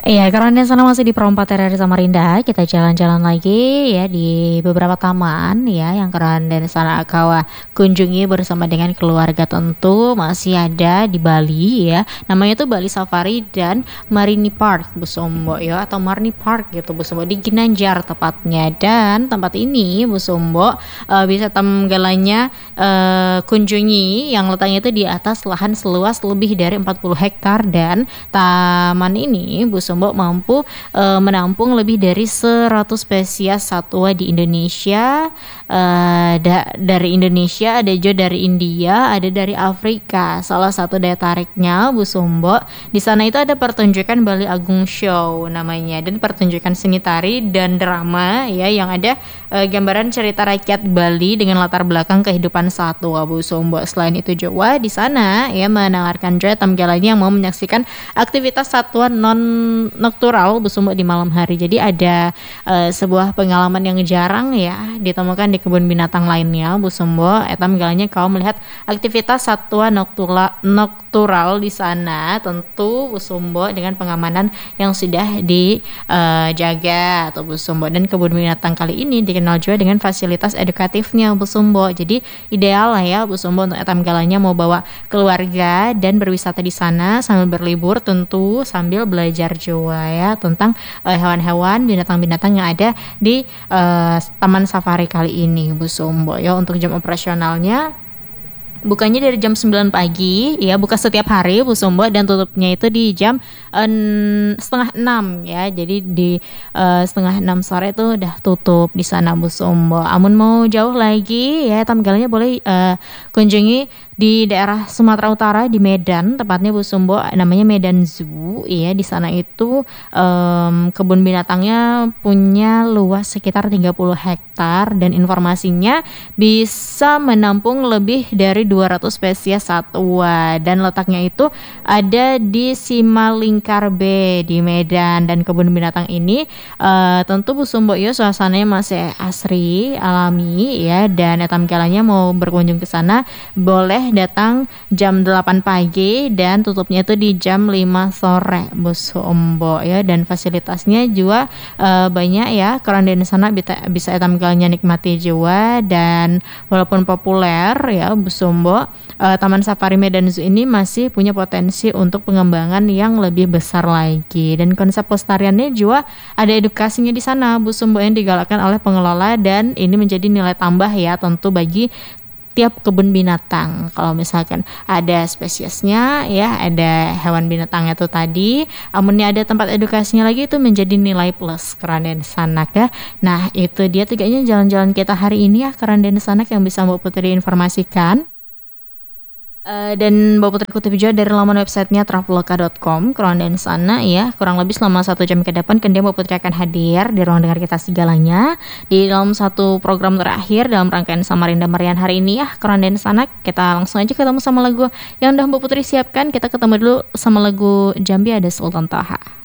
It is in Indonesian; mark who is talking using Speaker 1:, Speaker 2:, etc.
Speaker 1: Iya, karena di sana masih di Perempatan dari Samarinda, kita jalan-jalan lagi ya di beberapa taman ya yang keren dan sana kau kunjungi bersama dengan keluarga tentu masih ada di Bali ya. Namanya tuh Bali Safari dan Marini Park Bu Sombo ya atau Marni Park gitu Bu Sombo di Ginanjar tepatnya dan tempat ini Bu Sombo bisa tenggelamnya kunjungi yang letaknya itu di atas lahan seluas lebih dari 40 hektar dan taman ini Bu Sombo mampu menampung lebih dari 100 spesies satwa di Indonesia. Dari Indonesia, ada juga dari India, ada dari Afrika. Salah satu daya tariknya Bu Sombo, di sana itu ada pertunjukan Bali Agung Show namanya dan pertunjukan seni tari dan drama ya yang ada gambaran cerita rakyat Bali dengan latar belakang kehidupan satwa Bu Sombo. Selain itu juga di sana ya menawarkan juga tampilannya yang mau menyaksikan aktivitas satwa non nocturnal Bu Sombo di malam hari. Jadi ada sebuah pengalaman yang jarang ya ditemukan di kebun binatang lainnya Bu Sombo. Eta menggalanya kau melihat aktivitas satwa nocturnal di sana tentu Bu Sombo dengan pengamanan yang sudah dijaga atau Bu Sombo. Dan kebun binatang kali ini dikenal juga dengan fasilitas edukatifnya Bu Sombo. Jadi ideal lah ya Bu Sombo untuk eta menggalanya mau bawa keluarga dan berwisata di sana sambil berlibur tentu sambil belajar juga ya tentang hewan-hewan binatang-binatang yang ada di Taman Safari kali ini Bu Sombo ya. Untuk jam operasionalnya bukanya dari jam 9 pagi ya, buka setiap hari Bu Sombo dan tutupnya itu di jam setengah 6 ya. Jadi di setengah 6 sore itu udah tutup di sana Bu Sombo. Amun mau jauh lagi ya tampilannya boleh kunjungi di daerah Sumatera Utara di Medan, tepatnya Bu Sombo namanya Medan Zoo ya. Di sana itu kebun binatangnya punya luas sekitar 30 hektar dan informasinya bisa menampung lebih dari 200 spesies satwa dan letaknya itu ada di Simalingkar B di Medan. Dan kebun binatang ini tentu Bu Sombo ya suasananya masih asri alami ya, dan tampilannya mau berkunjung ke sana boleh datang jam 8 pagi dan tutupnya itu di jam 5 sore Bu Sombo ya. Dan fasilitasnya juga banyak ya, karena di sana bisa tampilannya nikmati juga. Dan walaupun populer ya Bu Sombo, Taman Safari Medan Zoo ini masih punya potensi untuk pengembangan yang lebih besar lagi. Dan konsep pelestariannya juga ada edukasinya di sana Bu Sombo yang digalakkan oleh pengelola, dan ini menjadi nilai tambah ya tentu bagi tiap kebun binatang. Kalau misalkan ada spesiesnya ya, ada hewan binatang itu tadi, amunnya ada tempat edukasinya lagi, itu menjadi nilai plus Kerandeng Sanak ya. Nah itu dia tiganya jalan-jalan kita hari ini ya Kerandeng Sanak yang bisa Mbak Putri informasikan. Dan Mbak Putri kutip juga dari laman websitenya traveloka.com. Kerandeng sana ya, kurang lebih selama 1 jam ke depan kemudian Mbak Putri akan hadir di ruang dengar kita segalanya di dalam satu program terakhir dalam rangkaian Samarinda Merian hari ini ya Kerandeng sana. Kita langsung aja ketemu sama lagu yang udah Mbak Putri siapkan. Kita ketemu dulu sama lagu Jambi ada Sultan Taha.